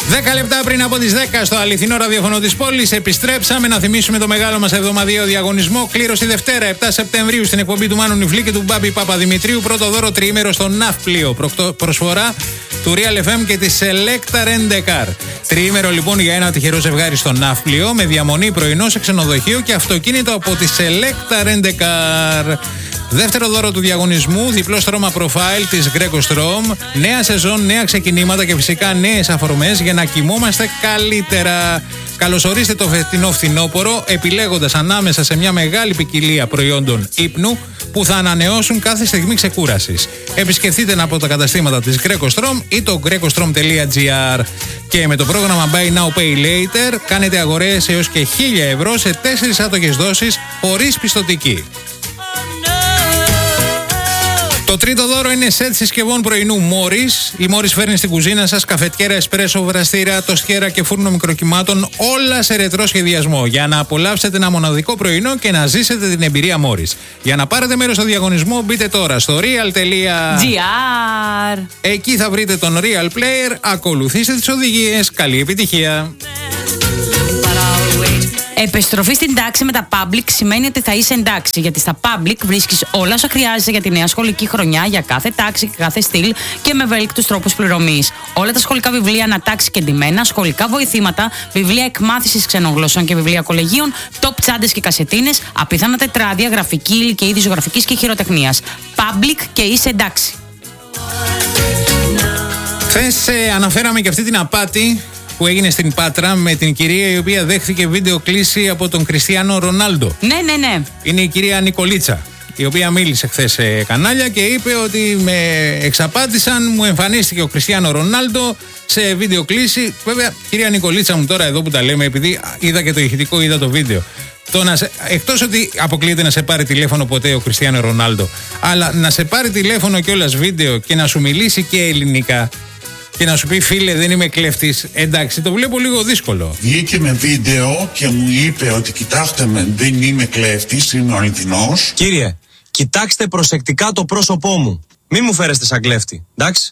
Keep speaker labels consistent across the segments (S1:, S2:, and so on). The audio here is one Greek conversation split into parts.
S1: 10 λεπτά πριν από τις 10 στο αληθινό ραδιόφωνο της πόλης επιστρέψαμε να θυμίσουμε το μεγάλο μας εβδομαδιαίο διαγωνισμό. Κλήρωση Δευτέρα 7 Σεπτεμβρίου στην εκπομπή του Μάνου Νιφλή και του Μπάμπη Παπαδημητρίου. Πρώτο δώρο τριήμερο στο Ναύπλιο. Προσφορά του Real FM και της Selecta Rent-A-Car. Τριήμερο λοιπόν για ένα τυχερό ζευγάρι στο Ναύπλιο με διαμονή πρωινό σε ξενοδοχείο και αυτοκίνητο από τη Selecta Rent-A-Car. Δεύτερο δώρο του διαγωνισμού, διπλό στρώμα profile της Greco Strom. Νέα σεζόν, νέα ξεκινήματα και φυσικά νέες αφορμές για να κοιμόμαστε καλύτερα. Καλωσορίστε το φετινό φθινόπωρο επιλέγοντας ανάμεσα σε μια μεγάλη ποικιλία προϊόντων ύπνου που θα ανανεώσουν κάθε στιγμή ξεκούρασης. Επισκεφτείτε ένα από τα καταστήματα της Greco Strom ή το grecostrom.gr. Και με το πρόγραμμα Buy Now Pay Later κάνετε αγορές έως και 1.000 ευρώ σε 4 άτοκες δόσεις χωρίς πιστωτική. Το τρίτο δώρο είναι σετ συσκευών πρωινού Morris. Η Morris φέρνει στην κουζίνα σας καφετιέρα, εσπρέσο, βραστήρα, τοστιέρα και φούρνο μικροκυμάτων, όλα σε ρετρό σχεδιασμό. Για να απολαύσετε ένα μοναδικό πρωινό και να ζήσετε την εμπειρία Morris. Για να πάρετε μέρος στο διαγωνισμό, μπείτε τώρα στο real.gr. Εκεί θα βρείτε τον Real Player. Ακολουθήστε τις οδηγίες. Καλή επιτυχία.
S2: Επιστροφή στην τάξη με τα Public σημαίνει ότι θα είσαι εντάξει. Γιατί στα Public βρίσκεις όλα όσα χρειάζεσαι για τη νέα σχολική χρονιά, για κάθε τάξη και κάθε στυλ και με ευέλικτους τρόπους πληρωμής. Όλα τα σχολικά βιβλία ανατάξει και ντυμένα, σχολικά βοηθήματα, βιβλία εκμάθησης ξένων γλωσσών και βιβλία κολεγίων, top τσάντες και κασετίνες, απίθανα τετράδια, γραφική ύλη και είδη ζωγραφικής και χειροτεχνίας. Public και είσαι εντάξει.
S1: Χθες αναφέραμε και αυτή την απάτη που έγινε στην Πάτρα με την κυρία η οποία δέχθηκε βίντεο κλήση από τον Κριστιάνο Ρονάλντο.
S2: Ναι.
S1: Είναι η κυρία Νικολίτσα, η οποία μίλησε χθες σε κανάλια και είπε ότι με εξαπάτησαν, μου εμφανίστηκε ο Κριστιάνο Ρονάλντο σε βίντεο κλήση. Βέβαια, κυρία Νικολίτσα μου, τώρα εδώ που τα λέμε, επειδή είδα και το ηχητικό, είδα το βίντεο. Εκτός ότι αποκλείεται να σε πάρει τηλέφωνο ποτέ ο Κριστιάνο Ρονάλντο, αλλά να σε πάρει τηλέφωνο κιόλας βίντεο και να σου μιλήσει και ελληνικά και να σου πει φίλε δεν είμαι κλέφτης, εντάξει, το βλέπω λίγο δύσκολο.
S3: Βγήκε με βίντεο και μου είπε ότι κοιτάξτε με, δεν είμαι κλέφτης, είμαι ο αληθινός.
S4: Κύριε, κοιτάξτε προσεκτικά το πρόσωπό μου. Μη μου φέρεστε σαν κλέφτη, εντάξει.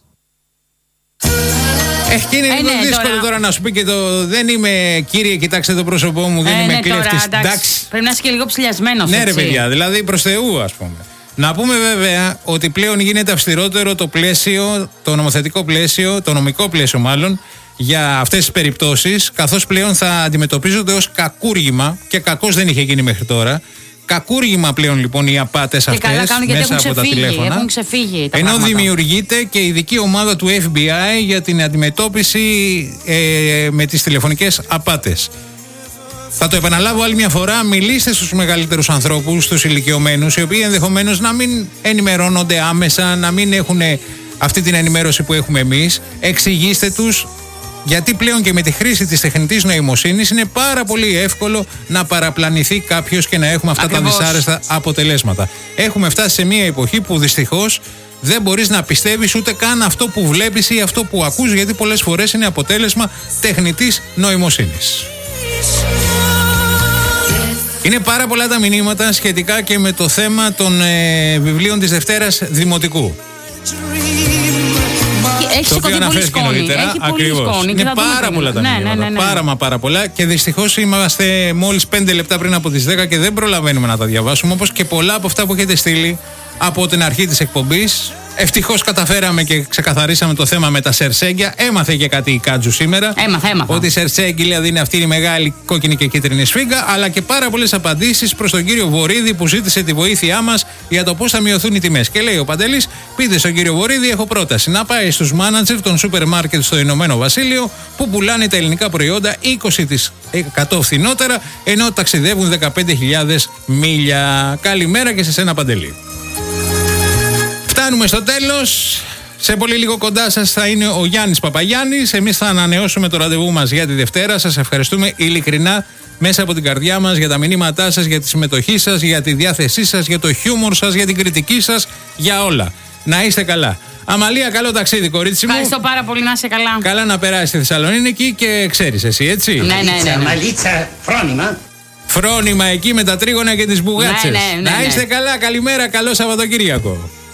S1: Και είναι λίγο δύσκολο τώρα να σου πει και το δεν είμαι κύριε, κοιτάξτε το πρόσωπό μου, δεν είμαι κλέφτης, εντάξει.
S2: Πρέπει να είσαι και λίγο ψηλιασμένος.
S1: Ναι, ρε παιδιά, δηλαδή προς Θεού, ας πούμε. Να πούμε βέβαια ότι πλέον γίνεται αυστηρότερο το πλαίσιο, το νομοθετικό πλαίσιο, το νομικό πλαίσιο μάλλον, για αυτές τις περιπτώσεις, καθώς πλέον θα αντιμετωπίζονται ως κακούργημα και κακώς δεν είχε γίνει μέχρι τώρα. Κακούργημα πλέον λοιπόν οι απάτες αυτές μέσα από τα τηλέφωνα.
S2: Έχουν ξεφύγει τα
S1: ενώ
S2: πράγματα.
S1: Δημιουργείται και ειδική ομάδα του FBI για την αντιμετώπιση με τις τηλεφωνικές απάτες. Θα το επαναλάβω άλλη μια φορά, μιλήστε στους μεγαλύτερους ανθρώπους, στους ηλικιωμένους, οι οποίοι ενδεχομένως να μην ενημερώνονται άμεσα, να μην έχουν αυτή την ενημέρωση που έχουμε εμείς. Εξηγήστε τους, γιατί πλέον και με τη χρήση της τεχνητής νοημοσύνης είναι πάρα πολύ εύκολο να παραπλανηθεί κάποιος και να έχουμε αυτά τα δυσάρεστα αποτελέσματα. Έχουμε φτάσει σε μια εποχή που δυστυχώς δεν μπορείς να πιστεύεις ούτε καν αυτό που βλέπεις ή αυτό που ακούς, γιατί πολλές φορές είναι αποτέλεσμα τεχνητής νοημοσύνης. Είναι πάρα πολλά τα μηνύματα σχετικά και με το θέμα των βιβλίων της Δευτέρας Δημοτικού.
S2: Έχει
S1: το οποίο αναφέρθηκε και νωρίτερα. Ακριβώς. Είναι πάρα πολλά τα μηνύματα. Πάρα πολλά. Και δυστυχώς είμαστε μόλις 5 λεπτά πριν από τις 10 και δεν προλαβαίνουμε να τα διαβάσουμε. Όπως και πολλά από αυτά που έχετε στείλει από την αρχή της εκπομπής. Ευτυχώς καταφέραμε και ξεκαθαρίσαμε το θέμα με τα σερσέγγια. Έμαθε και κάτι η Κάτζου σήμερα.
S2: Έμαθα.
S1: Ότι η σερσέγγι δηλαδή είναι αυτή η μεγάλη κόκκινη και κίτρινη σφίγγα. Αλλά και πάρα πολλές απαντήσεις προς τον κύριο Βορίδη που ζήτησε τη βοήθειά μας για το πώς θα μειωθούν οι τιμές. Και λέει ο Παντελής, πείτε στον κύριο Βορίδη, έχω πρόταση. Να πάει στους μάνατζερ των σούπερ μάρκετ στο Ηνωμένο Βασίλειο που πουλάνε τα ελληνικά προϊόντα 20% φθηνότερα ενώ ταξιδεύουν 15.000 μίλια. Καλημέρα και σε σένα, Παντελή. Φτάνουμε στο τέλος. Σε πολύ λίγο κοντά σας θα είναι ο Γιάννης Παπαγιάννης. Εμείς θα ανανεώσουμε το ραντεβού μας για τη Δευτέρα. Σας ευχαριστούμε ειλικρινά μέσα από την καρδιά μας για τα μηνύματά σας, για τη συμμετοχή σας, για τη διάθεσή σας, για το χιούμορ σας, για την κριτική σας, για όλα. Να είστε καλά. Αμαλία, καλό ταξίδι, κορίτσι μου.
S2: Ευχαριστώ πάρα πολύ, να είσαι καλά.
S1: Καλά να περάσεις στη Θεσσαλονίκη και ξέρεις εσύ, έτσι.
S2: Ναι.
S5: Μαλίτσα, φρόνημα.
S1: Φρόνημα εκεί με τα τρίγωνα και τις μπουγάτσες.
S2: Ναι.
S1: Να είστε καλά, καλημέρα, καλό Σαββατοκύριακο.